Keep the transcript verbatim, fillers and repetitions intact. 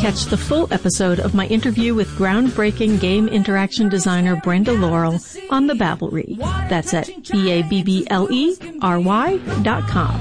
catch the full episode of my interview with groundbreaking game interaction designer Brenda Laurel on the Babblery. That's at B A B B L E R Y dot com.